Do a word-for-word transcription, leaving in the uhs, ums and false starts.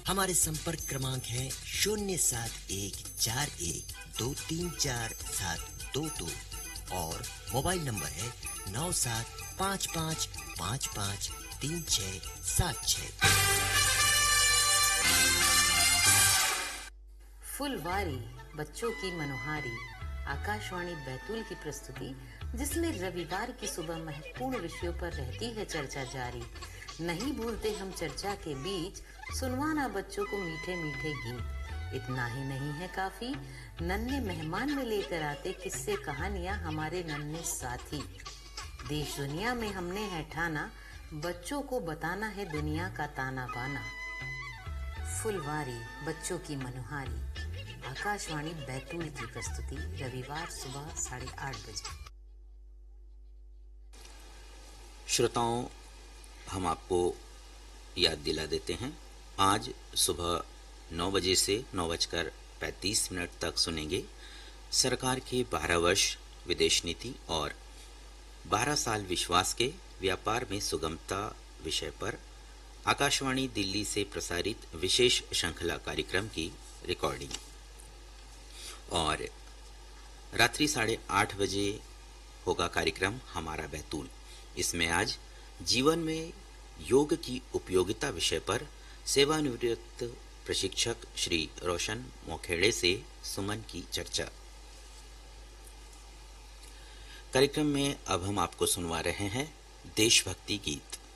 हमारे संपर्क क्रमांक है शून्य सात एक चार एक दो तीन चार सात दो दो और मोबाइल नंबर है नौ सात पाँच पाँच पाँच पाँच तीन छः सात छः। फुलवारी बच्चों की मनोहारी आकाशवाणी बैतूल की प्रस्तुति, जिसमें रविवार की सुबह महत्वपूर्ण विषयों पर रहती है चर्चा जारी। नहीं भूलते हम चर्चा के बीच सुनवाना बच्चों को मीठे मीठे गीत। इतना ही नहीं है काफी, नन्हे मेहमान में लेकर आते किस्से कहानियां हमारे नन्हे साथी। देश दुनिया में हमने है ठाना, बच्चों को बताना है दुनिया का ताना बाना। फुलवारी बच्चों की मनोहारी आकाशवाणी बैतूल की प्रस्तुति, रविवार सुबह साढ़े आठ बजे। श्रोताओं, हम आपको याद दिला देते हैं, आज सुबह नौ बजे से नौ बजकर पैंतीस मिनट तक सुनेंगे सरकार के बारह वर्ष विदेश नीति और बारह साल विश्वास के व्यापार में सुगमता विषय पर आकाशवाणी दिल्ली से प्रसारित विशेष श्रृंखला कार्यक्रम की रिकॉर्डिंग। और रात्रि साढ़े आठ बजे होगा कार्यक्रम हमारा बैतूल। इसमें आज जीवन में योग की उपयोगिता विषय पर सेवानिवृत्त प्रशिक्षक श्री रोशन मोखेड़े से सुमन की चर्चा। कार्यक्रम में अब हम आपको सुनवा रहे हैं देशभक्ति गीत।